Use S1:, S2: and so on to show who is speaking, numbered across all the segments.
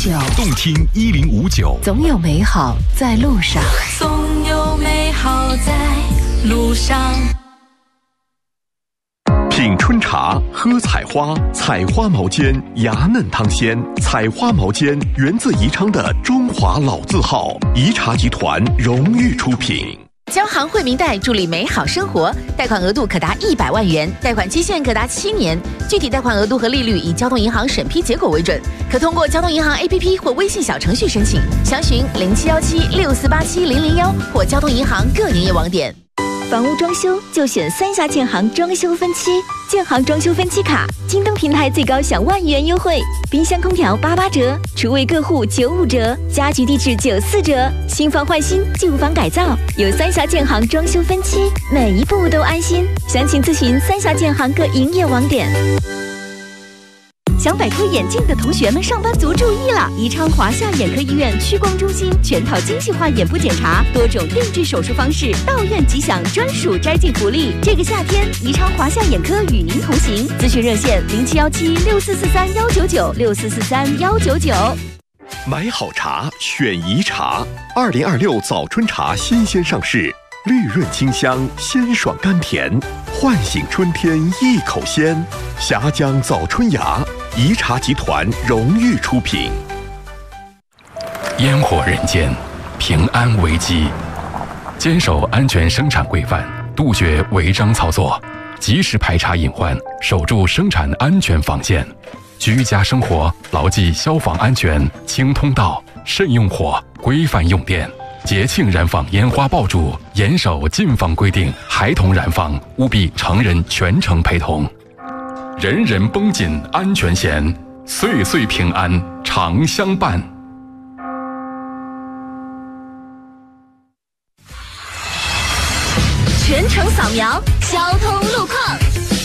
S1: 1059，
S2: 动听1059，
S1: 总有美好在路上，
S3: 总有美好在路上。
S2: 品春茶，喝采花，采花毛尖，芽嫩汤鲜。采花毛尖源自宜昌的中华老字号，宜茶集团荣誉出品。
S4: 交行惠民贷助力美好生活，贷款额度可达100万元，贷款期限可达7年，具体贷款额度和利率以交通银行审批结果为准，可通过交通银行 APP 或微信小程序申请，详询0717648700或交通银行各营业网点。
S5: 房屋装修就选三峡建行装修分期，建行装修分期卡，京东平台最高享10000元优惠，冰箱空调88折，厨卫各户95折，家居地质94折，新房换新，旧房改造，有三峡建行装修分期，每一步都安心。详情咨询三峡建行各营业网点。想摆脱眼镜的同学们，上班族注意了！宜昌华夏眼科医院屈光中心全套精细化眼部检查，多种定制手术方式，到院即享专属摘镜福利。这个夏天，宜昌华夏眼科与您同行。咨询热线071764431996443199。
S2: 买好茶，选宜茶。2026早春茶新鲜上市，绿润清香，鲜爽甘甜，唤醒春天一口鲜。峡江早春芽，宜茶集团荣誉出品。
S6: 烟火人间，平安危机，坚守安全生产规范，杜绝违章操作，及时排查隐患，守住生产安全防线。居家生活牢记消防安全，清通道，慎用火，规范用电。节庆燃放烟花爆竹，严守禁放规定，孩童燃放务必成人全程陪同。人人绷紧安全弦，岁岁平安常相伴。
S5: 全程扫描交通路况。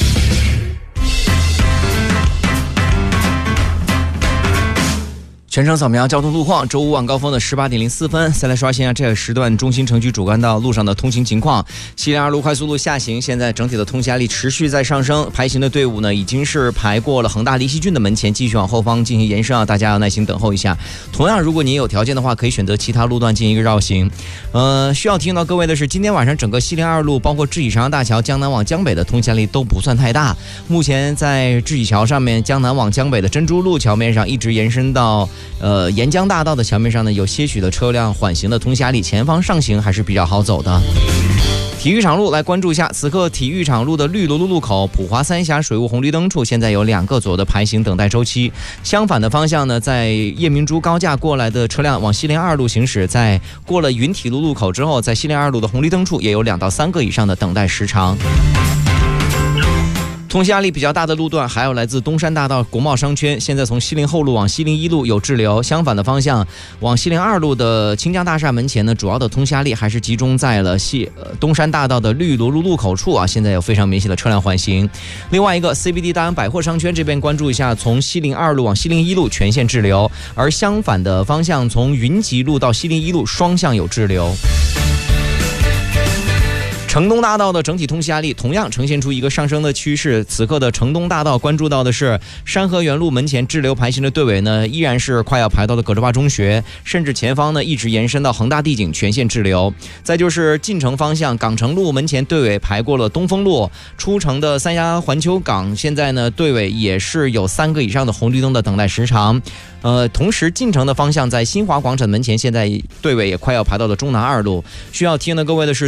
S7: 全程扫描交通路况，周五晚高峰的18点04分，再来刷新一下这个时段中心城区主干道路上的通行情况。西林2路快速路下行，现在整体的通行压力持续在上升，排行的队伍呢已经是排过了恒大梨溪郡的门前，继续往后方进行延伸啊，大家要耐心等候一下。同样，如果您有条件的话，可以选择其他路段进行一个绕行。需要提醒到各位的是，今天晚上整个西林2路，包括智己长江大桥江南往江北的通行压力都不算太大。目前在智己桥上面，江南往江北的珍珠路桥面上一直延伸到沿江大道的桥面上呢，有些许的车辆缓行的通行压力，前方上行还是比较好走的。体育场路来关注一下，此刻体育场路的绿萝路路口普华三峡水务红绿灯处，现在有2个左右的排行等待周期。相反的方向呢，在夜明珠高架过来的车辆往西林2路行驶，在过了云体路路口之后，在西林2路的红绿灯处也有2到3个以上的等待时长。通行压力比较大的路段还有来自东山大道国贸商圈，现在从西林后路往西林1路有滞留，相反的方向往西林2路的清江大厦门前呢，主要的通行压力还是集中在了东山大道的绿萝路路口处啊，现在有非常明显的车辆缓行。另外一个 CBD 大安百货商圈这边关注一下，从西林2路往西林1路全线滞留，而相反的方向从云集路到西林1路双向有滞留。城东大道的整体通行压力同样呈现出一个上升的趋势，此刻的城东大道关注到的是山河园路门前滞留排行的队尾呢，依然是快要排到的葛洲坝中学，甚至前方呢一直延伸到恒大地景全线滞留。再就是进城方向，港城路门前队尾排过了东风路，出城的三峡环球港现在呢队尾也是有3个以上的红绿灯的等待时长。同时进城的方向在新华广场门前，现在队尾也快要排到了中南2路。需要提醒的各位的是，